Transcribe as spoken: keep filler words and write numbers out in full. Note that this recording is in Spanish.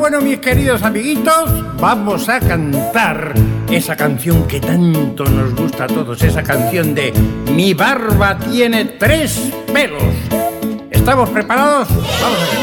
Bueno, mis queridos amiguitos, vamos a cantar esa canción que tanto nos gusta a todos, esa canción de Mi barba tiene tres pelos. ¿Estamos preparados? Vamos a ver.